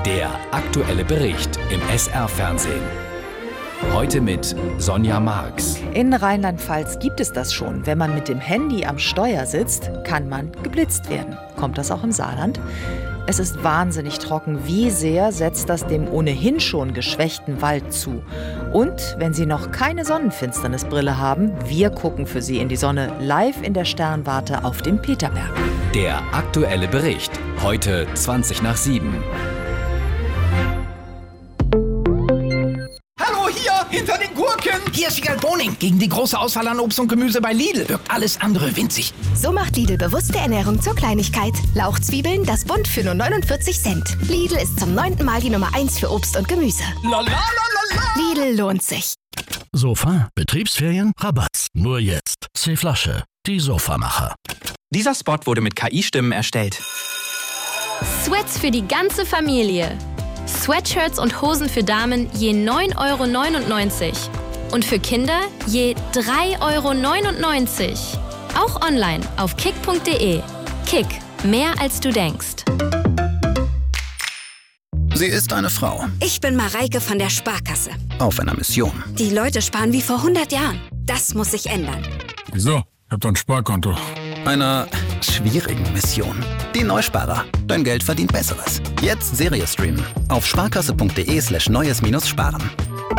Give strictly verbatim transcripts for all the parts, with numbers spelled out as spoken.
Der aktuelle Bericht im S R-Fernsehen. Heute mit Sonja Marx. In Rheinland-Pfalz gibt es das schon. Wenn man mit dem Handy am Steuer sitzt, kann man geblitzt werden. Kommt das auch im Saarland? Es ist wahnsinnig trocken. Wie sehr setzt das dem ohnehin schon geschwächten Wald zu? Und wenn Sie noch keine Sonnenfinsternisbrille haben, wir gucken für Sie in die Sonne live in der Sternwarte auf dem Peterberg. Der aktuelle Bericht. Heute zwanzig nach sieben. Hallo, hier, hinter den Gurken. Hier ist Wiegald Boning. Gegen die große Auswahl an Obst und Gemüse bei Lidl wirkt alles andere winzig. So macht Lidl bewusste Ernährung zur Kleinigkeit. Lauchzwiebeln, das Bund für nur neunundvierzig Cent. Lidl ist zum neunten Mal die Nummer eins für Obst und Gemüse. La, la, la, la, la. Lidl lohnt sich. Sofa, Betriebsferien, Rabatt. Nur jetzt. C-Flasche, die Sofamacher. Dieser Spot wurde mit K I-Stimmen erstellt. Sweats für die ganze Familie. Sweatshirts und Hosen für Damen je neun Euro neunundneunzig. Und für Kinder je drei Euro neunundneunzig. Auch online auf kick punkt de. Kick, mehr als du denkst. Sie ist eine Frau. Ich bin Mareike von der Sparkasse. Auf einer Mission. Die Leute sparen wie vor hundert Jahren. Das muss sich ändern. Wieso? Ich hab doch ein Sparkonto. Einer schwierigen Mission. Die Neusparer. Dein Geld verdient Besseres. Jetzt Serie streamen. Auf sparkasse.de slash neues minus sparen.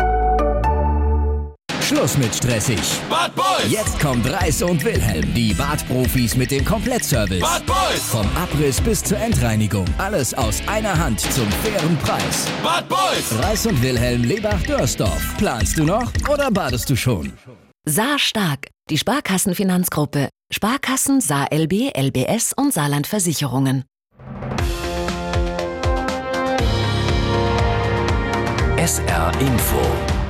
Schluss mit stressig. Bad Boys! Jetzt kommt Reis und Wilhelm, die Badprofis mit dem Komplettservice. Bad Boys! Vom Abriss bis zur Endreinigung. Alles aus einer Hand zum fairen Preis. Bad Boys! Reis und Wilhelm Lebach-Dörsdorf. Planst du noch oder badest du schon? Saar stark. Die Sparkassenfinanzgruppe. Sparkassen, Saar L B, L B S und Saarland Versicherungen. S R Info.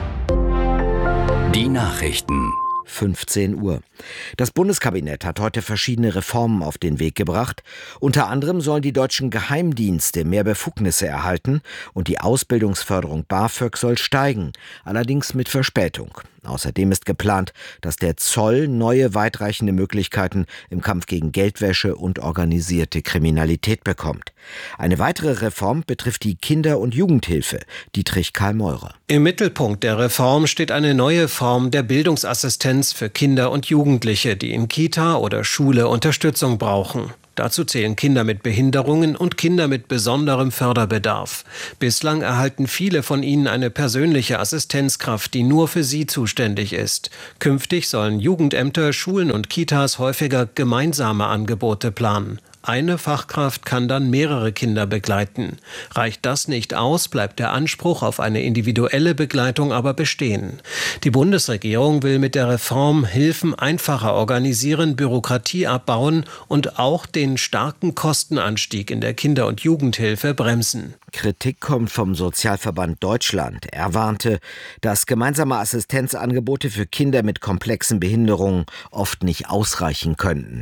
Die Nachrichten. fünfzehn Uhr. Das Bundeskabinett hat heute verschiedene Reformen auf den Weg gebracht. Unter anderem sollen die deutschen Geheimdienste mehr Befugnisse erhalten und die Ausbildungsförderung BAföG soll steigen, allerdings mit Verspätung. Außerdem ist geplant, dass der Zoll neue weitreichende Möglichkeiten im Kampf gegen Geldwäsche und organisierte Kriminalität bekommt. Eine weitere Reform betrifft die Kinder- und Jugendhilfe. Dietrich Karl Meurer. Im Mittelpunkt der Reform steht eine neue Form der Bildungsassistenz für Kinder und Jugendliche, die in Kita oder Schule Unterstützung brauchen. Dazu zählen Kinder mit Behinderungen und Kinder mit besonderem Förderbedarf. Bislang erhalten viele von ihnen eine persönliche Assistenzkraft, die nur für sie zuständig ist. Künftig sollen Jugendämter, Schulen und Kitas häufiger gemeinsame Angebote planen. Eine Fachkraft kann dann mehrere Kinder begleiten. Reicht das nicht aus, bleibt der Anspruch auf eine individuelle Begleitung aber bestehen. Die Bundesregierung will mit der Reform Hilfen einfacher organisieren, Bürokratie abbauen und auch den starken Kostenanstieg in der Kinder- und Jugendhilfe bremsen. Kritik kommt vom Sozialverband Deutschland. Er warnte, dass gemeinsame Assistenzangebote für Kinder mit komplexen Behinderungen oft nicht ausreichen könnten.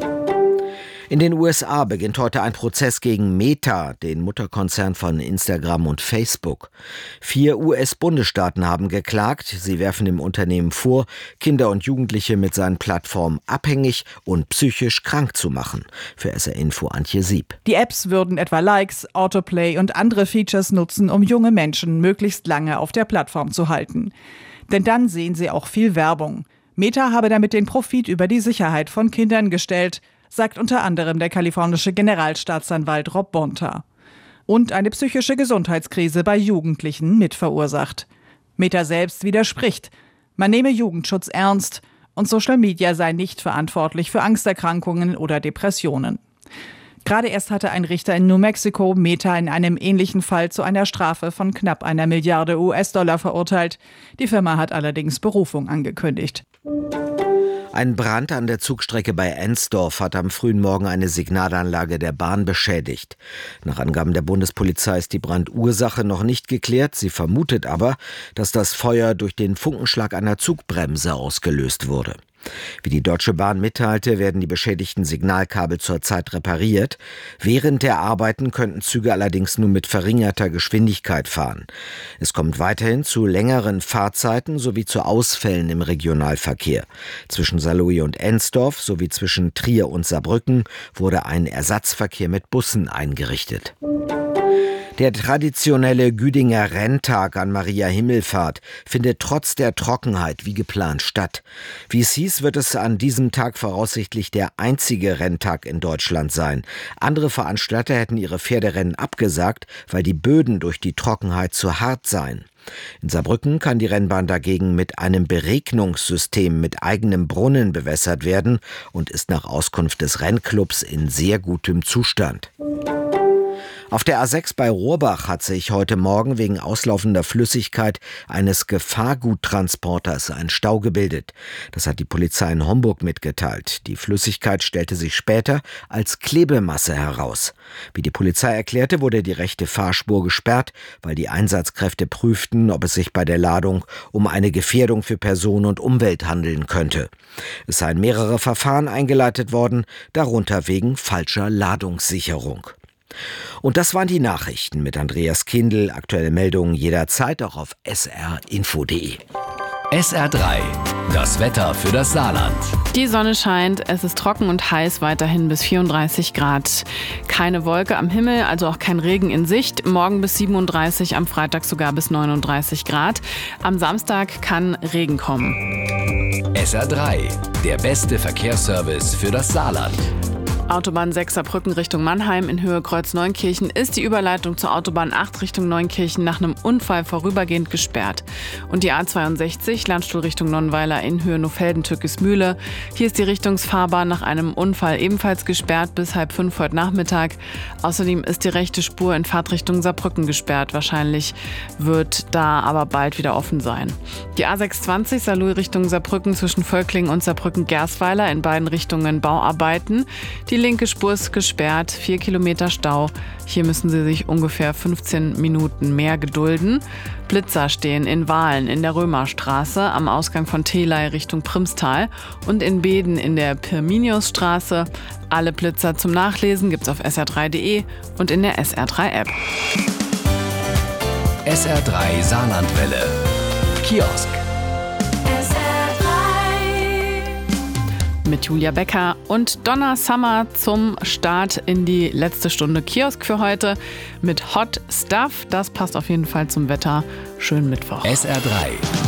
In den U S A beginnt heute ein Prozess gegen Meta, den Mutterkonzern von Instagram und Facebook. Vier U S-Bundesstaaten haben geklagt. Sie werfen dem Unternehmen vor, Kinder und Jugendliche mit seinen Plattformen abhängig und psychisch krank zu machen. Für S R Info Antje Sieb. Die Apps würden etwa Likes, Autoplay und andere Features nutzen, um junge Menschen möglichst lange auf der Plattform zu halten. Denn dann sehen sie auch viel Werbung. Meta habe damit den Profit über die Sicherheit von Kindern gestellt, sagt unter anderem der kalifornische Generalstaatsanwalt Rob Bonta. Und eine psychische Gesundheitskrise bei Jugendlichen mitverursacht. Meta selbst widerspricht. Man nehme Jugendschutz ernst und Social Media sei nicht verantwortlich für Angsterkrankungen oder Depressionen. Gerade erst hatte ein Richter in New Mexico Meta in einem ähnlichen Fall zu einer Strafe von knapp einer Milliarde U S-Dollar verurteilt. Die Firma hat allerdings Berufung angekündigt. Ein Brand an der Zugstrecke bei Ensdorf hat am frühen Morgen eine Signalanlage der Bahn beschädigt. Nach Angaben der Bundespolizei ist die Brandursache noch nicht geklärt. Sie vermutet aber, dass das Feuer durch den Funkenschlag einer Zugbremse ausgelöst wurde. Wie die Deutsche Bahn mitteilte, werden die beschädigten Signalkabel zurzeit repariert. Während der Arbeiten könnten Züge allerdings nur mit verringerter Geschwindigkeit fahren. Es kommt weiterhin zu längeren Fahrzeiten sowie zu Ausfällen im Regionalverkehr. Zwischen Saarlouis und Ensdorf sowie zwischen Trier und Saarbrücken wurde ein Ersatzverkehr mit Bussen eingerichtet. Der traditionelle Güdinger Renntag an Maria Himmelfahrt findet trotz der Trockenheit wie geplant statt. Wie es hieß, wird es an diesem Tag voraussichtlich der einzige Renntag in Deutschland sein. Andere Veranstalter hätten ihre Pferderennen abgesagt, weil die Böden durch die Trockenheit zu hart seien. In Saarbrücken kann die Rennbahn dagegen mit einem Beregnungssystem mit eigenem Brunnen bewässert werden und ist nach Auskunft des Rennclubs in sehr gutem Zustand. Auf der A sechs bei Rohrbach hat sich heute Morgen wegen auslaufender Flüssigkeit eines Gefahrguttransporters ein Stau gebildet. Das hat die Polizei in Homburg mitgeteilt. Die Flüssigkeit stellte sich später als Klebemasse heraus. Wie die Polizei erklärte, wurde die rechte Fahrspur gesperrt, weil die Einsatzkräfte prüften, ob es sich bei der Ladung um eine Gefährdung für Person und Umwelt handeln könnte. Es seien mehrere Verfahren eingeleitet worden, darunter wegen falscher Ladungssicherung. Und das waren die Nachrichten mit Andreas Kindl. Aktuelle Meldungen jederzeit auch auf s r info punkt d e. S R drei, das Wetter für das Saarland. Die Sonne scheint, es ist trocken und heiß, weiterhin bis vierunddreißig Grad. Keine Wolke am Himmel, also auch kein Regen in Sicht. Morgen bis siebenunddreißig, am Freitag sogar bis neununddreißig Grad. Am Samstag kann Regen kommen. S R drei, der beste Verkehrsservice für das Saarland. Autobahn sechs Saarbrücken Richtung Mannheim in Höhe Kreuz Neunkirchen ist die Überleitung zur Autobahn acht Richtung Neunkirchen nach einem Unfall vorübergehend gesperrt. Und die A zweiundsechzig Landstuhl Richtung Nonnweiler in Höhe Nofelden-Türkismühle. Hier ist die Richtungsfahrbahn nach einem Unfall ebenfalls gesperrt bis halb fünf heute Nachmittag. Außerdem ist die rechte Spur in Fahrtrichtung Saarbrücken gesperrt. Wahrscheinlich wird da aber bald wieder offen sein. Die A sechshundertzwanzig Saarlouis Richtung Saarbrücken zwischen Völklingen und Saarbrücken-Gersweiler in beiden Richtungen Bauarbeiten. Die linke Spur ist gesperrt, vier Kilometer Stau. Hier müssen Sie sich ungefähr fünfzehn Minuten mehr gedulden. Blitzer stehen in Wahlen in der Römerstraße am Ausgang von Telei Richtung Primstal und in Beeden in der Pirminiusstraße. Alle Blitzer zum Nachlesen gibt's auf s r drei punkt d e und in der S R drei App. S R drei Saarlandwelle. Kiosk. Mit Julia Becker und Donna Summer zum Start in die letzte Stunde Kiosk für heute mit Hot Stuff. Das passt auf jeden Fall zum Wetter. Schönen Mittwoch. S R drei.